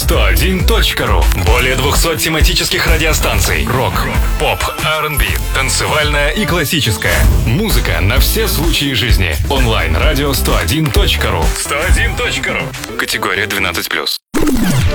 101.ru. Более 200 тематических радиостанций. Рок, поп, R&B, танцевальная и классическая. Музыка на все случаи жизни. Онлайн-радио 101.ru. 101.ru. Категория 12+.